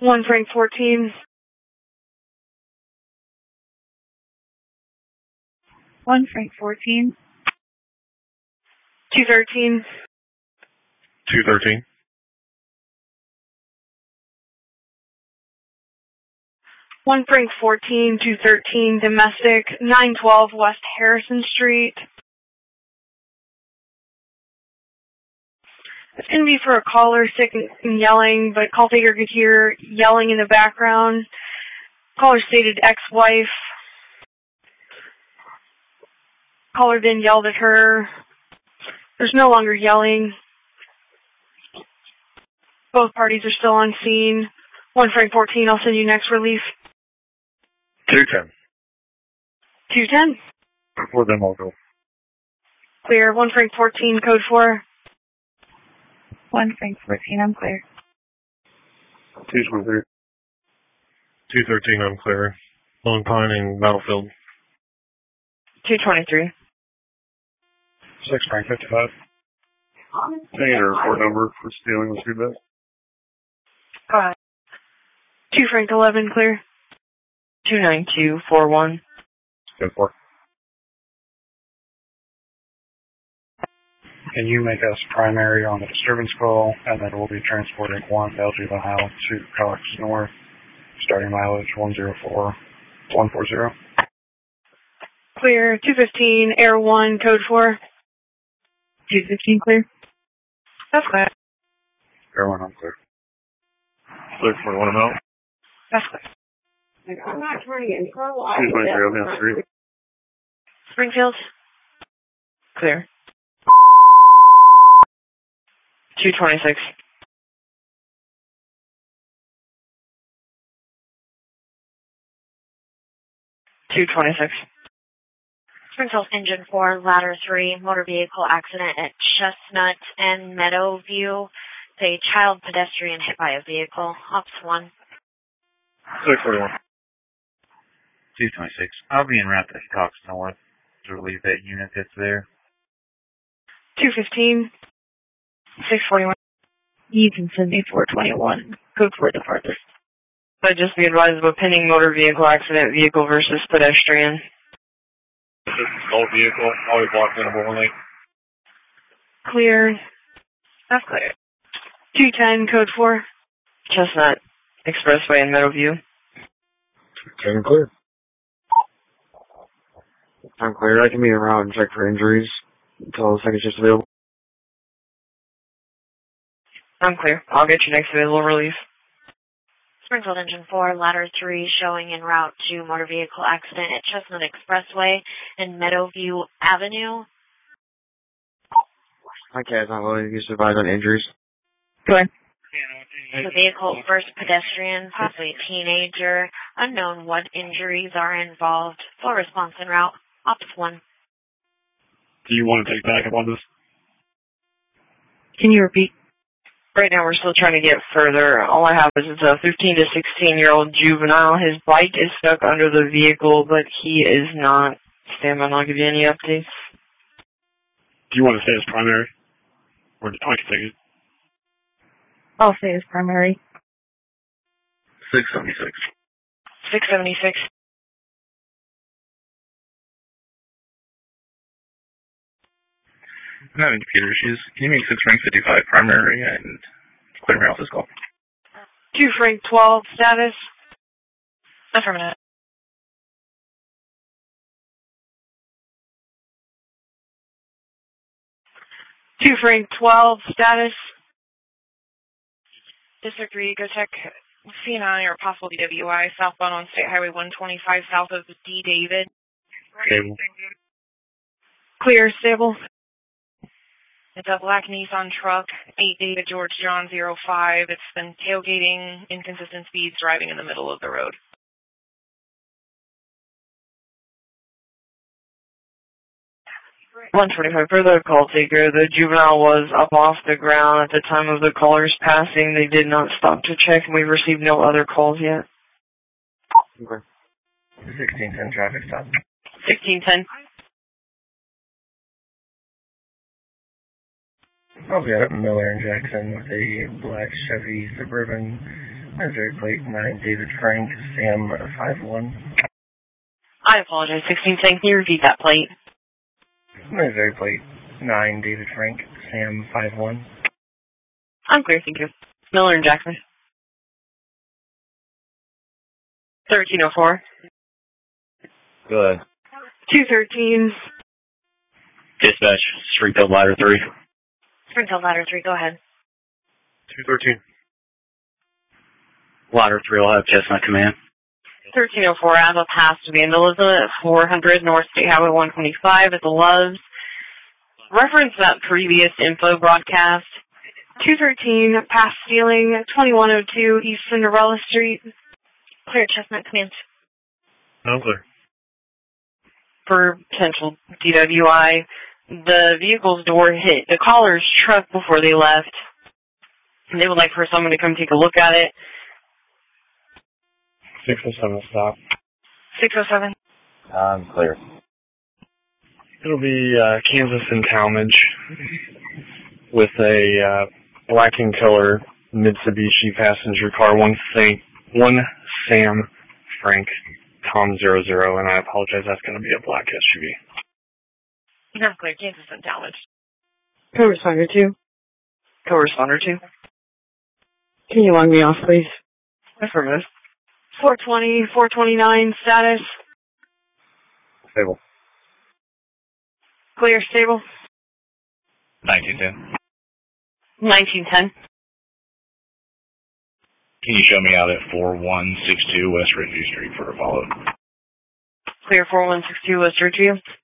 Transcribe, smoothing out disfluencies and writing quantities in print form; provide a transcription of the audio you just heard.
1 Frank 14. 1 Frank 14. 213. 213. 1 Frank 14, 213, domestic, 912 West Harrison Street. It's going to be for a caller sick and yelling, but call taker could hear yelling in the background. Caller stated ex-wife. Caller then yelled at her. There's no longer yelling. Both parties are still on scene. 1 Frank 14, I'll send you next relief. 210. 210. For them, I'll go. Clear. 1 Frank 14, code 4. 1 Frank 14, I'm clear. 223. 213, I'm clear. Long Pine and Battlefield. 223. 6 Frank 55. Change your report number for stealing the feedback. 2 Frank 11, clear. 29241. Good for. Can you make us primary on the disturbance call, and then we'll be transporting 1 LG Ohio to Cox North, starting mileage 104140. Clear. 215, Air 1, code 4. 215, clear. That's clear. Air 1, I'm clear. 641, I'm out. That's clear. I'm not trying to control. 223, I'll be on the street. Springfield. Clear. 226. 226. Springfield Engine 4, Ladder 3, motor vehicle accident at Chestnut and Meadowview. It's a child pedestrian hit by a vehicle. Ops 1. 641. 226. I'll be en route to Cox North to relieve that unit that's there. 215. 641. You can send me 421. Code 4 the farthest. I'd just be advised of a pending motor vehicle accident, vehicle versus pedestrian. This is old vehicle, always blocked in a lane. Clear. That's clear. 210, code 4. Chestnut Expressway in Meadowview. 210 clear. I'm clear. I can be around and check for injuries until the second shift's available. I'm clear. I'll get you next available relief. Springfield Engine 4, Ladder 3, showing en route to motor vehicle accident at Chestnut Expressway and Meadowview Avenue. My cat's not loading. You should advise on injuries. Go ahead. The vehicle first pedestrian, possibly a teenager. Unknown what injuries are involved. Full response en route. Ops 1. Do you want to take backup on this? Can you repeat? Right now we're still trying to get further. All I have is it's a 15 to 16-year-old juvenile. His bike is stuck under the vehicle, but he is not. Stand by and I'll give you any updates. Do you want to stay as primary? Or I can take it. I'll say as primary. 676. 676. I'm having computer issues. Can you make 6 Frank 55 primary and clear my office call? 2 Frank 12, status. Affirmative. 2 Frank 12, status. District 3, go check C9 or possible DWI southbound on State Highway 125 south of D. David. Stable. Clear, stable. It's a black Nissan truck, 8 David George John 05. It's been tailgating, inconsistent speeds, driving in the middle of the road. $125 for the call taker. The juvenile was up off the ground at the time of the caller's passing. They did not stop to check, and we've received no other calls yet. Okay. 1610 traffic stop. 1610. I'll be out at Miller and Jackson with a black Chevy Suburban Missouri Plate 9, David Frank, Sam 51. I apologize, 1610. Can you repeat that plate? Missouri Plate 9, David Frank, Sam 51. I'm clear, thank you. Miller and Jackson. 1304. Go ahead. 213. Dispatch, Springfield Ladder 3. Springfield Ladder 3, go ahead. 213. Ladder 3 will have Chestnut Command. 1304, Ava past vandalism at 400 North State Highway 125 at the Loves. Reference that previous info broadcast. 213, past stealing, 2102 East Cinderella Street. Clear, Chestnut Command. I'm clear. For potential DWI, the vehicle's door hit the caller's truck before they left. And they would like for someone to come take a look at it. 607 stop. 607. I'm clear. It'll be Kansas and Talmadge with a black and color Mitsubishi passenger car, one Sam Frank Tom 00, and I apologize, that's going to be a black SUV. I'm clear, Kansas and Talmadge. Co-responder 2. Co-responder 2. Can you log me off, please? Affirmative. 420, 429, status. Stable. Clear, stable. 1910. 1910. Can you show me out at 4162 West Ridgeview Street for a follow-up? Clear, 4162 West Ridgeview.